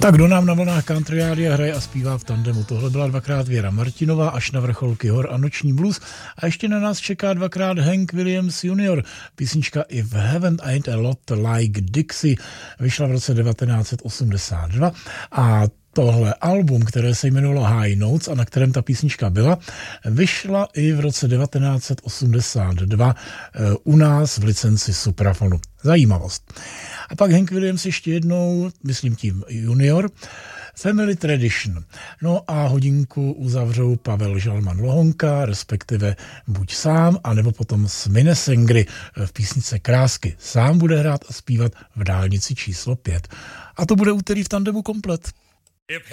Tak kdo nám na vlnách Country Rádia hraje a zpívá v tandemu? Tohle byla dvakrát Věra Martinová, Až na vrcholky hor a Noční blues. A ještě na nás čeká dvakrát Hank Williams Jr. Písnička If Heaven Ain't a Lot Like Dixie vyšla v roce 1982 a tohle album, které se jmenovalo High Notes a na kterém ta písnička byla, vyšla i v roce 1982 u nás v licenci Suprafonu. Zajímavost. A pak Hank Williams ještě jednou, myslím tím junior, Family Tradition. No a hodinku uzavřou Pavel Žalman Lohonka, respektive buď sám, anebo potom s Minnesengry v písnice Krásky. Sám bude hrát a zpívat v dálnici číslo 5. A to bude úterý v tandemu komplet. If